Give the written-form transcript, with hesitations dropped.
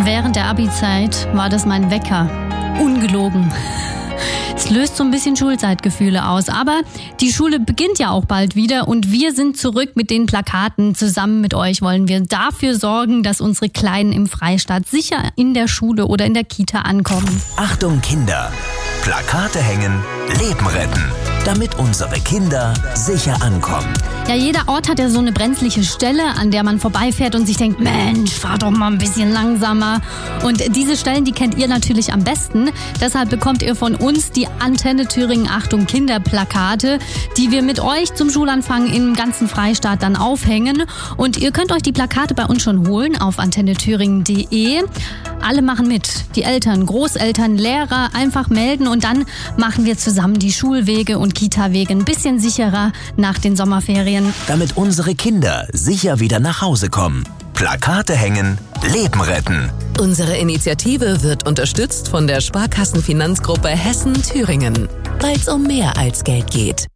Während der Abi-Zeit war das mein Wecker. Ungelogen. Es löst so ein bisschen Schulzeitgefühle aus, aber die Schule beginnt ja auch bald wieder und wir sind zurück mit den Plakaten. Zusammen mit euch wollen wir dafür sorgen, dass unsere Kleinen im Freistaat sicher in der Schule oder in der Kita ankommen. Achtung Kinder! Plakate hängen, Leben retten, damit unsere Kinder sicher ankommen. Ja, jeder Ort hat ja so eine brenzliche Stelle, an der man vorbeifährt und sich denkt, Mensch, fahr doch mal ein bisschen langsamer. Und diese Stellen, die kennt ihr natürlich am besten. Deshalb bekommt ihr von uns die Antenne Thüringen Achtung Kinder Plakate, die wir mit euch zum Schulanfang im ganzen Freistaat dann aufhängen. Und ihr könnt euch die Plakate bei uns schon holen auf antennethüringen.de. Alle machen mit. Die Eltern, Großeltern, Lehrer einfach melden und dann machen wir zusammen die Schulwege und Kita-Wege ein bisschen sicherer nach den Sommerferien. Damit unsere Kinder sicher wieder nach Hause kommen. Plakate hängen, Leben retten. Unsere Initiative wird unterstützt von der Sparkassenfinanzgruppe Hessen-Thüringen, weil es um mehr als Geld geht.